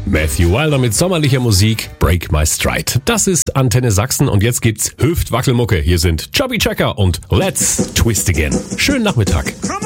Matthew Wilder mit sommerlicher Musik, Break My Stride. Das ist Antenne Sachsen und jetzt gibt's Hüftwackelmucke. Hier sind Chubby Checker und Let's Twist Again. Schönen Nachmittag.